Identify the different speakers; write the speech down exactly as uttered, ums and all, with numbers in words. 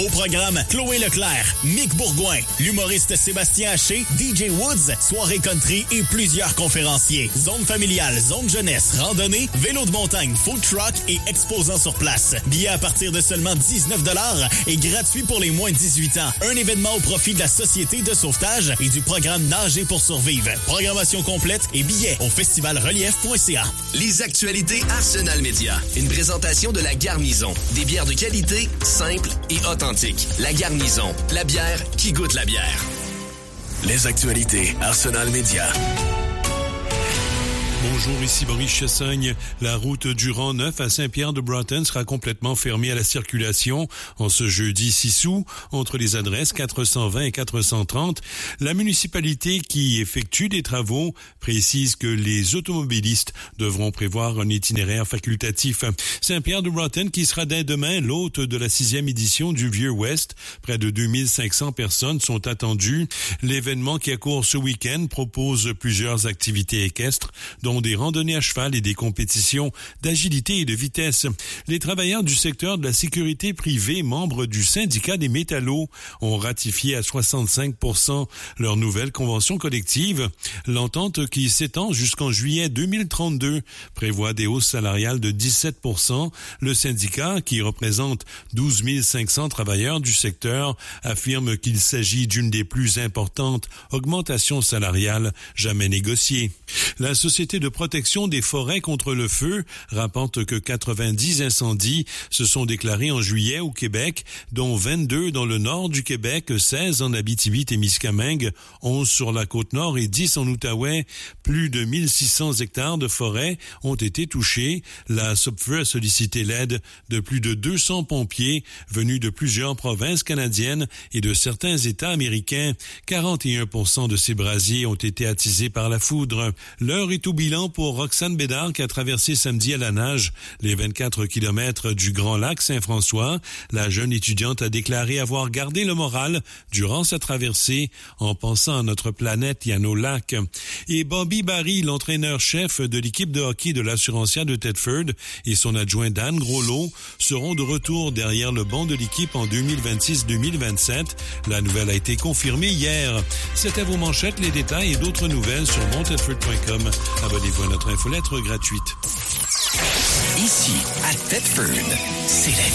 Speaker 1: Au programme, Chloé Leclerc, Mick Bourgoin, l'humoriste Sébastien Haché, D J Woods, soirée country et plusieurs conférenciers. Zone familiale, zone jeunesse, randonnée, vélo de montagne, food truck et exposants sur place. Billets à partir de seulement dix-neuf dollars et gratuit pour les moins de dix-huit ans. Un événement au profit de la Société de sauvetage et du programme Nager pour survivre. Programmation complète et billets au festival relief point c a.
Speaker 2: Les actualités Arsenal Média. Une présentation de La Garnison. Des bières de qualité, simples et authentiques. La Garnison, la bière qui goûte la bière.
Speaker 3: Les actualités Arsenal Média.
Speaker 4: Bonjour, ici Boris Chassagne. La route du rang neuf à Saint-Pierre-de-Broughton sera complètement fermée à la circulation en ce jeudi six août entre les adresses quatre cent vingt et quatre cent trente. La municipalité qui effectue des travaux précise que les automobilistes devront prévoir un itinéraire facultatif. Saint-Pierre-de-Broughton qui sera dès demain l'hôte de la sixième édition du Vieux Ouest. Près de deux mille cinq cents personnes sont attendues. L'événement qui accourt ce week-end propose plusieurs activités équestres, dont des randonnées à cheval et des compétitions d'agilité et de vitesse. Les travailleurs du secteur de la sécurité privée, membres du syndicat des métallos, ont ratifié à soixante-cinq pour cent leur nouvelle convention collective. L'entente, qui s'étend jusqu'en juillet deux mille trente-deux, prévoit des hausses salariales de dix-sept pour cent. Le syndicat, qui représente douze mille cinq cents travailleurs du secteur, affirme qu'il s'agit d'une des plus importantes augmentations salariales jamais négociées. La Société de protection des forêts contre le feu rapporte que quatre-vingt-dix incendies se sont déclarés en juillet au Québec, dont vingt-deux dans le nord du Québec, seize en Abitibi-Témiscamingue, onze sur la Côte-Nord et dix en Outaouais. Plus de mille six cents hectares de forêt ont été touchés. La Sopfeu a sollicité l'aide de plus de deux cents pompiers venus de plusieurs provinces canadiennes et de certains États américains. quarante et un pour cent de ces brasiers ont été attisés par la foudre. L'heure est au bilan pour Roxane Bédard qui a traversé samedi à la nage les vingt-quatre kilomètres du Grand Lac Saint-François. La jeune étudiante a déclaré avoir gardé le moral durant sa traversée en pensant à notre planète et à nos lacs. Et Bobby Barry, l'entraîneur-chef de l'équipe de hockey de l'Assurantia de Thetford, et son adjoint Dan Groslo seront de retour derrière le banc de l'équipe en deux mille vingt-six deux mille vingt-sept. La nouvelle a été confirmée hier. C'était vos manchettes, les détails et d'autres nouvelles sur mon thetford point com. Abonnez-vous à notre infolettre gratuite.
Speaker 2: Ici, à Thetford, c'est la